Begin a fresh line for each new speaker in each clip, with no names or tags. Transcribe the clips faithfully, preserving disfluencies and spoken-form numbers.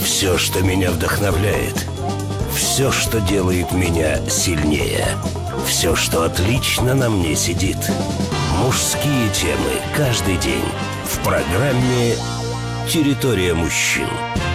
Все, что меня вдохновляет. Все, что делает меня сильнее. Все, что отлично на мне сидит. Мужские темы каждый день в программе «Территория мужчин».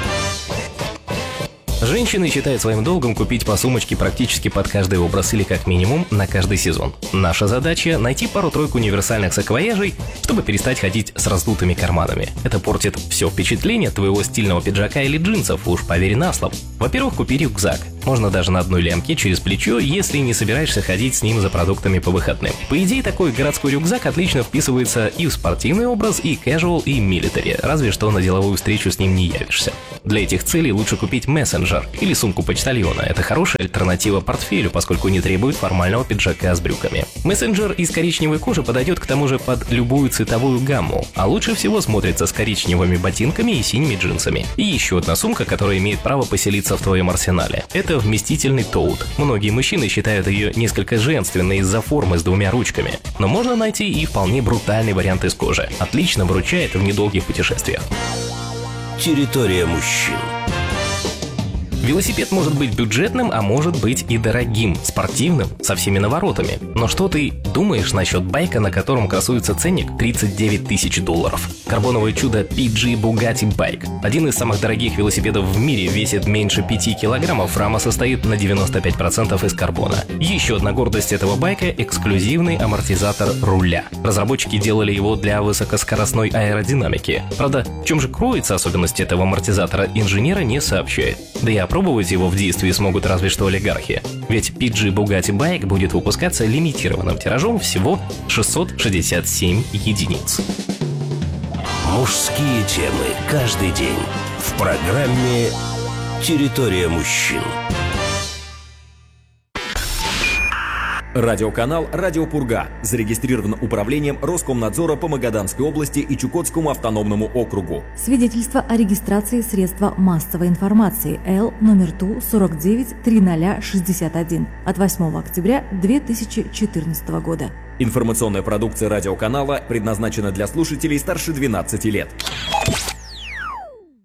Женщины считают своим долгом купить по сумочке практически под каждый образ или как минимум на каждый сезон. Наша задача – найти пару-тройку универсальных саквояжей, чтобы перестать ходить с раздутыми карманами. Это портит все впечатление твоего стильного пиджака или джинсов, уж поверь на слово. Во-первых, купи рюкзак. Можно даже на одной лямке через плечо, если не собираешься ходить с ним за продуктами по выходным. По идее, такой городской рюкзак отлично вписывается и в спортивный образ, и casual, и military, разве что на деловую встречу с ним не явишься. Для этих целей лучше купить мессенджер или сумку почтальона. Это хорошая альтернатива портфелю, поскольку не требует формального пиджака с брюками. Мессенджер из коричневой кожи подойдет к тому же под любую цветовую гамму, а лучше всего смотрится с коричневыми ботинками и синими джинсами. И еще одна сумка, которая имеет право поселиться в твоем арсенале. Это вместительный тоут. Многие мужчины считают ее несколько женственной из-за формы с двумя ручками, но можно найти и вполне брутальный вариант из кожи. Отлично выручает в недолгих путешествиях.
Территория мужчин.
Велосипед может быть бюджетным, а может быть и дорогим, спортивным, со всеми наворотами. Но что ты думаешь насчет байка, на котором красуется ценник тридцать девять тысяч долларов? Карбоновое чудо пи джи Bugatti Bike. Один из самых дорогих велосипедов в мире, весит меньше пяти килограммов, рама состоит на девяносто пять процентов из карбона. Еще одна гордость этого байка – эксклюзивный амортизатор руля. Разработчики делали его для высокоскоростной аэродинамики. Правда, в чем же кроется особенность этого амортизатора, инженеры не сообщают. Да и опробовать его в действии смогут разве что олигархи. Ведь пи джи Bugatti Bike будет выпускаться лимитированным тиражом всего шестьсот шестьдесят семь единиц.
Мужские темы каждый день в программе «Территория мужчин».
Радиоканал «Радио Пурга» зарегистрирован управлением Роскомнадзора по Магаданской области и Чукотскому автономному округу.
Свидетельство о регистрации средства массовой информации Л номер Ту сорок девять триста шестьдесят один от восьмого октября две тысячи четырнадцатого года.
Информационная продукция радиоканала предназначена для слушателей старше двенадцати лет.